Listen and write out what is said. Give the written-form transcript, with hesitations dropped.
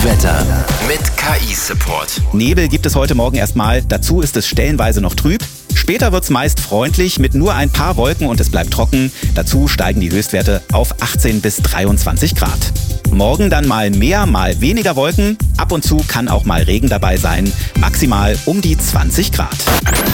Wetter mit KI-Support. Nebel gibt es heute Morgen erstmal, dazu ist es stellenweise noch trüb. Später wird's meist freundlich mit nur ein paar Wolken und es bleibt trocken. Dazu steigen die Höchstwerte auf 18 bis 23 Grad. Morgen dann mal mehr, mal weniger Wolken. Ab und zu kann auch mal Regen dabei sein. Maximal um die 20 Grad.